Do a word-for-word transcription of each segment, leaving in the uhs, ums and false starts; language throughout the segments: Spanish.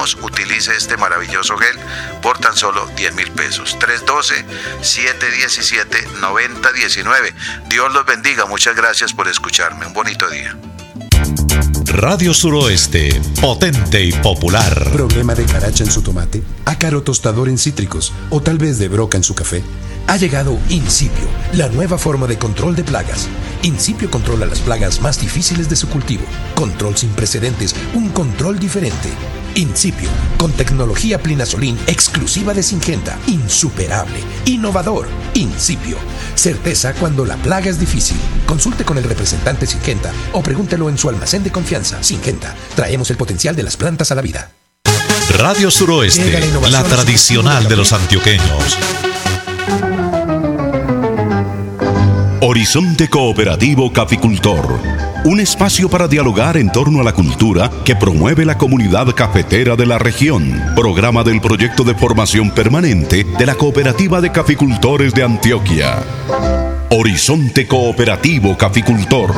utilice este maravilloso gel por tan solo diez mil pesos. tres uno dos, siete uno siete, nueve cero uno nueve. Dios los bendiga. Muchas gracias por escucharme. Un bonito día. Radio Suroeste, potente y popular. ¿Problema de caracha en su tomate? ¿Ácaro tostador en cítricos? ¿O tal vez de broca en su café? Ha llegado Incipio, la nueva forma de control de plagas. Incipio controla las plagas más difíciles de su cultivo. Control sin precedentes, un control diferente. Incipio, con tecnología Plinazolin exclusiva de Syngenta. Insuperable, innovador. Incipio, certeza cuando la plaga es difícil. Consulte con el representante Syngenta o pregúntelo en su almacén de confianza. Syngenta, traemos el potencial de las plantas a la vida. Radio Suroeste, la, la tradicional de los antioqueños. Horizonte Cooperativo Caficultor, un espacio para dialogar en torno a la cultura que promueve la comunidad cafetera de la región. Programa del proyecto de formación permanente de la Cooperativa de Caficultores de Antioquia. Horizonte Cooperativo Caficultor.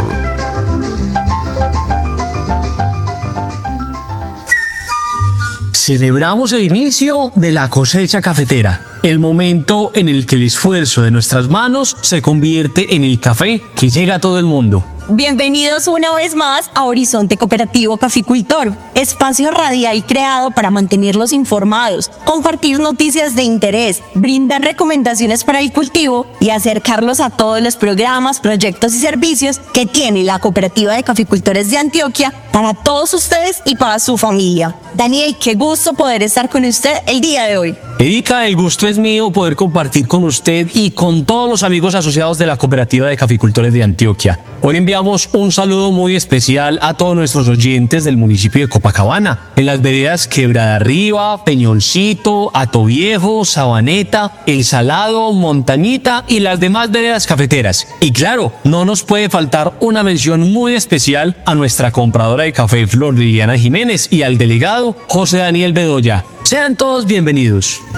Celebramos el inicio de la cosecha cafetera, el momento en el que el esfuerzo de nuestras manos se convierte en el café que llega a todo el mundo. Bienvenidos una vez más a Horizonte Cooperativo Caficultor, espacio radial creado para mantenerlos informados, compartir noticias de interés, brindar recomendaciones para el cultivo y acercarlos a todos los programas, proyectos y servicios que tiene la Cooperativa de Caficultores de Antioquia para todos ustedes y para su familia. Daniel, qué gusto poder estar con usted el día de hoy. Erika, el gusto es mío poder compartir con usted y con todos los amigos asociados de la Cooperativa de Caficultores de Antioquia. Hoy enviamos un saludo muy especial a todos nuestros oyentes del municipio de Copacabana, en las veredas Quebrada Arriba, Peñoncito, Atoviejo, Sabaneta, El Salado, Montañita y las demás veredas cafeteras. Y claro, no nos puede faltar una mención muy especial a nuestra compradora de café Flor Liliana Jiménez y al delegado José Daniel Bedoya. Sean todos bienvenidos.